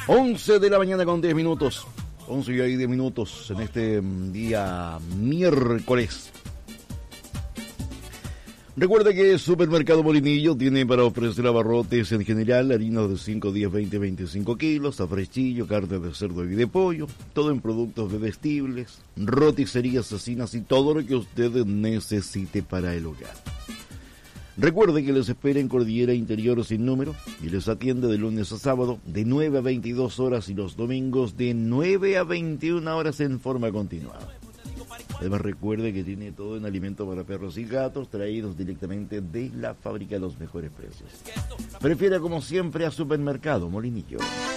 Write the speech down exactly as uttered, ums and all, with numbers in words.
once de la mañana con diez minutos. once y diez minutos en este día miércoles. Recuerda que Supermercado Molinillo tiene para ofrecer abarrotes en general, harinas de cinco, diez, veinte, veinticinco kilos, afrechillo, carne de cerdo y de pollo, todo en productos bebestibles, roticerías, cecinas y todo lo que usted necesite para el hogar. Recuerde que les espera en Cordillera Interior sin número y les atiende de lunes a sábado de nueve a veintidós horas y los domingos de nueve a veintiuna horas en forma continuada. Además recuerde que tiene todo en alimento para perros y gatos traídos directamente de la fábrica a los mejores precios. Prefiera como siempre a Supermercado Molinillo.